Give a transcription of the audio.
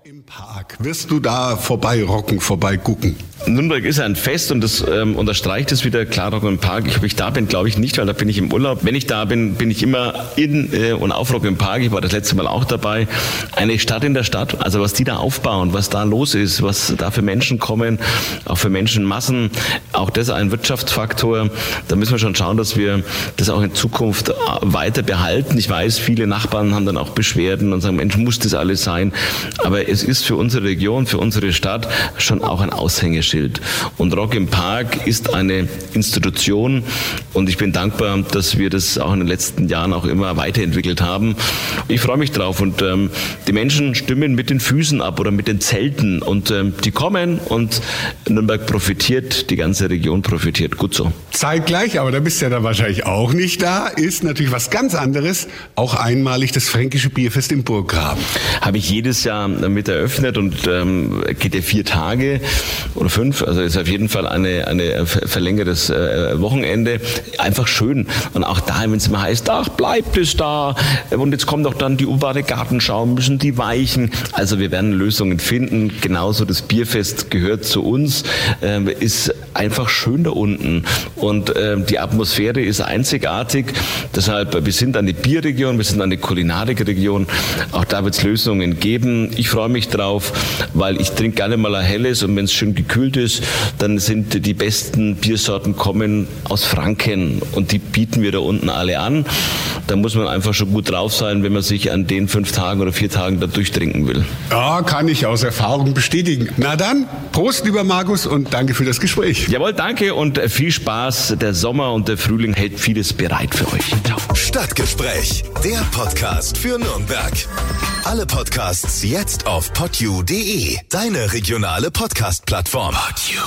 im Park. Wirst du da vorbeirocken, vorbeigucken? Nürnberg ist ein Fest und das unterstreicht es wieder, klar, Rock im Park. Ob ich da bin, glaube ich nicht, weil da bin ich im Urlaub. Wenn ich da bin, bin ich immer in und auf Rock im Park. Ich war das letzte Mal auch dabei. Eine Stadt in der Stadt, also was die da aufbauen, was da los ist, was da für Menschen kommen, auch für Menschenmassen, auch das ein Wirtschaftsfaktor. Da müssen wir schon schauen, dass wir das auch in Zukunft weiter behalten. Ich weiß, viele Nachbarn haben dann auch Beschwerden und sagen, Mensch, muss das alles sein? Aber es ist für unsere Region, für unsere Stadt schon auch ein Aushängeschild. Und Rock im Park ist eine Institution und ich bin dankbar, dass wir das auch in den letzten Jahren auch immer weiterentwickelt haben. Ich freue mich drauf und die Menschen stimmen mit den Füßen ab oder mit den Zelten und die kommen und Nürnberg profitiert, die ganze Region profitiert. Gut so. Zeitgleich, aber da bist du ja dann wahrscheinlich auch nicht da, ist natürlich was ganz anderes, auch einmalig das Fränkische Bierfest im Burggraben. Habe ich jedes Jahr mit eröffnet und geht ja 4 Tage oder 5, also ist auf jeden Fall eine verlängertes Wochenende. Einfach schön. Und auch da, wenn es mal heißt, ach, bleibt es da und jetzt kommt auch dann die urbane Gartenschau, müssen die weichen. Also wir werden Lösungen finden. Genauso das Bierfest gehört zu uns, ist einfach schön da unten und die Atmosphäre ist einzigartig. Deshalb, wir sind eine Bierregion, wir sind eine Kulinarikregion. Auch da wird es Lösungen geben. Ich freue mich drauf, weil ich trinke gerne mal ein helles und wenn es schön gekühlt ist, dann sind die besten Biersorten kommen aus Franken und die bieten wir da unten alle an. Da muss man einfach schon gut drauf sein, wenn man sich an den 5 Tagen oder 4 Tagen da durchtrinken will. Ja, kann ich aus Erfahrung bestätigen. Na dann, Prost, lieber Markus, und danke für das Gespräch. Jawohl, danke und viel Spaß. Der Sommer und der Frühling hält vieles bereit für euch. Ciao. Stadtgespräch, der Podcast für Nürnberg. Alle Podcasts jetzt auf podyou.de, deine regionale Podcast-Plattform.